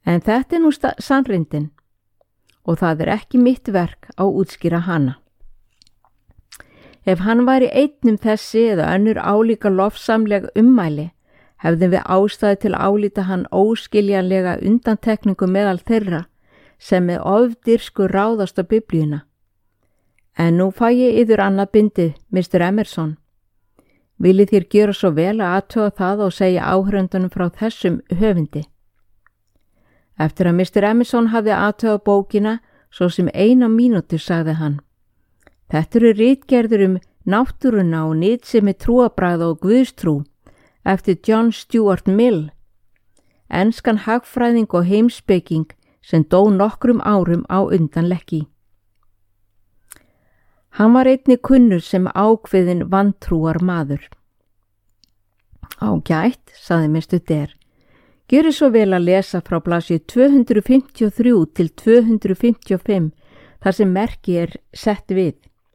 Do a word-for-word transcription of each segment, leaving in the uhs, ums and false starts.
En þetta er nú sannrindin og það er ekki mitt verk á útskýra hana. Ef hann væri einn um þessi eða önnur álíka lofsamleg ummæli, hefðum við ástæðu til að álíta hann óskiljanlega undantekningu meðal þeirra sem með ofdýrsku ráðast á Biblíuna. En nú fæ ég yður annað bindið, mister Emerson. Viljið þér gjöra svo vel að athuga það og segja áhörendunum frá þessum höfundi? Eftir að mister Emerson hafði athugað bókina svo sem eina mínútu sagði hann: Þetta eru ritgerðir um náttúruna og nytsemi trúarbragða og guðstrú eftir John Stuart Mill, enskan hagfræðing og heimspeking sem dó nokkrum árum á undan Lekki. Hann var einnig kunnur sem ákveðin vantrúar maður. Ágætt, sagði mister Der. Gjörið svo vel að lesa frá blaðsíðu tvö hundruð fimmtíu og þrjú til tvö hundruð fimmtíu og fimm þar sem merki er sett við.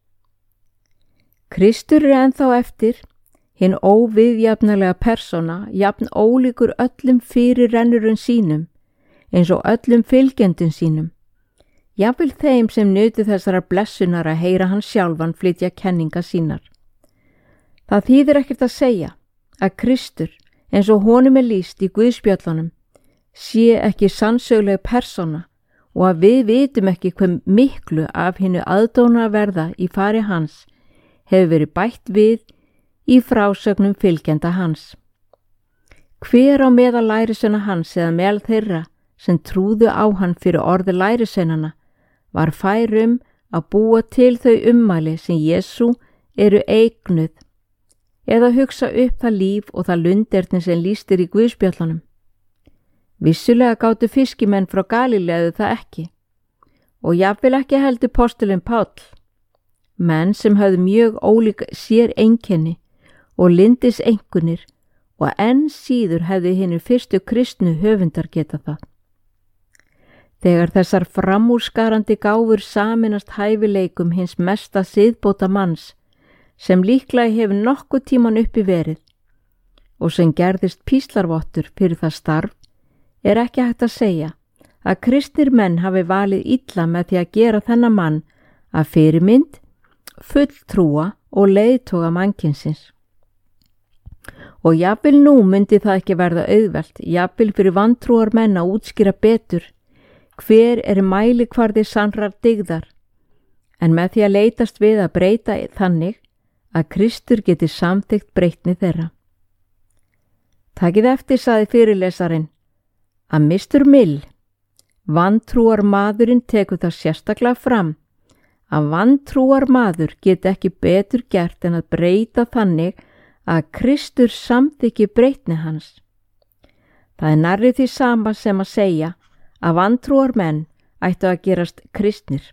Kristur er ennþá eftir, hinn óviðjafnalega persóna, jafn ólíkur öllum fyrirrennurinn sínum, eins og öllum fylgjendum sínum. Jafnvel þeim sem nutu þessara blessunar að heyra hann sjálfan flytja kenninga sínar. Það þýðir ekkert að segja að Kristur, eins og honum er lýst í Guðspjöllunum, sé ekki sannsöguleg persóna og að við vitum ekki hve miklu af hinnu aðdónaverða í fari hans hefur verið bætt við í frásögnum fylgjenda hans. Hver á meðal lærisveina hans eða meðal þeirra sem trúðu á hann fyrir orði lærisveinanna var færum að búa til þau ummæli sem Jesú eru eignuð eða hugsa upp það líf og það lunderni sem lýstir í Guðspjöllunum. Vissulega gátu fiskimenn frá Galíleu það ekki og jafnvel ekki heldur postulinn Páll, menn sem höfðu mjög ólík sér einkenni og lindis einkunnir og enn síður hefðu hinir fyrstu kristnu höfundar geta það. Þegar þessar framúrskarandi gáfur saminast hæfileikum hins mesta siðbóta manns sem líklega hefur nokkuð tíman uppi verið og sem gerðist píslarvottur fyrir það starf, er ekki hægt að segja að kristnir menn hafi valið illa með því að gera þennan mann að fyrirmynd, fulltrúa og leiðtoga mannkynsins. Og jafnvel nú myndi það ekki verða auðvelt, jafnvel fyrir vantrúar menn að útskýra betur hver er mælikvarði sannrar dygðar, en með því að leitast við að breyta þannig að Kristur geti samþykkt breytni þeirra. Takið eftir, sagði fyrirlesarinn, að mister Mill, vantrúar maðurinn tekur það sérstaklega fram að vantrúar maður geti ekki betur gert en að breyta þannig að Kristur samþykki breytni hans. Það er nærri því sama sem að segja að vantrúar menn ættu að gerast kristnir.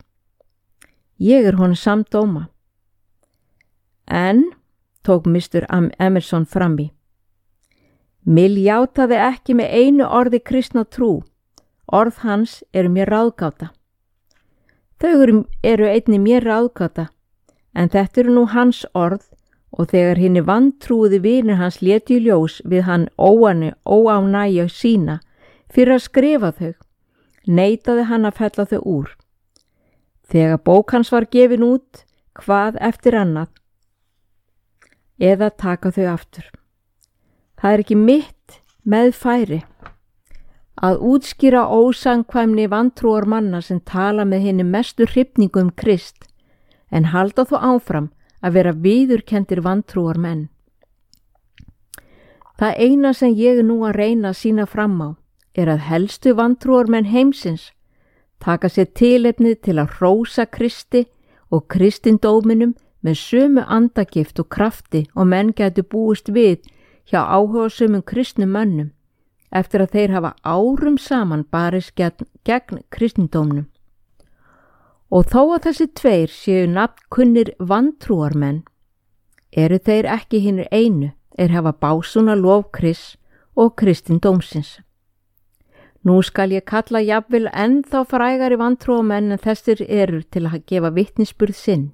Ég er honum samdóma. En, tók mister Emerson fram í, Mill játaði ekki með einu orði kristna trú. Orð hans eru mér ráðgáta. Þau eru einnig mér ráðgáta, en þetta eru nú hans orð og þegar hinni vantrúði vinir hans létu í ljós við hann óanu óánægju sína fyrir að skrifa þau, neitaði hann að fella þau úr. Þegar bók hans var gefin út, hvað eftir annað, eða taka þau aftur. Það er ekki mitt meðfæri að útskýra ósamkvæmni vantrúar manna sem tala með hinni mestu hrifningu um Krist, en halda þó áfram að vera viðurkenndir vantrúar menn. Það eina sem ég er nú að reyna að sýna fram á er að helstu vantrúar menn heimsins taka sér tilefnið til að hrósa Kristi og kristindóminum með sömu andagift og krafti og menn gætu búist við hjá áhugasömum kristnum mönnum eftir að þeir hafa árum saman barist gegn, gegn kristindómnum. Og þó að þessi tveir séu nafnkunnir vantrúarmenn, eru þeir ekki hinir einu er hafa básúna lof Krists og kristindómsins. Nú skal ég kalla jafnvel ennþá frægari vantrúarmenn en þessir eru til að gefa vitnisburð sinn.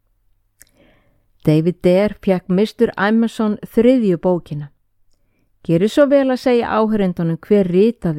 David Der fékk mister Emerson þriðju bókina. Gerið svo vel að segja áhörendunum hver ritaði